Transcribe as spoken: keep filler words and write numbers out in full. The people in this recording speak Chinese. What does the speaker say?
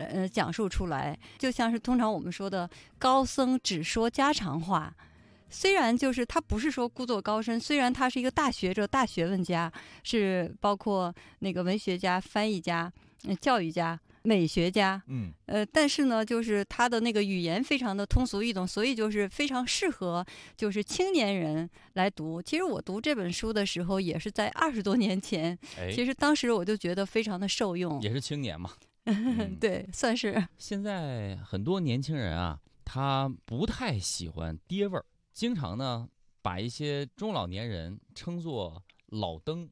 呃讲述出来，就像是通常我们说的高僧只说家常话。虽然就是他不是说故作高深，虽然他是一个大学者、大学问家，是包括那个文学家、翻译家、呃、教育家、美学家， 嗯， 呃，但是呢，就是他的那个语言非常的通俗易懂，所以就是非常适合就是青年人来读。其实我读这本书的时候，也是在二十多年前， 哎， 其实当时我就觉得非常的受用， 也是青年嘛。嗯、 对，算是。 现在很多年轻人啊，他不太喜欢爹味儿，经常呢把一些中老年人称作老登。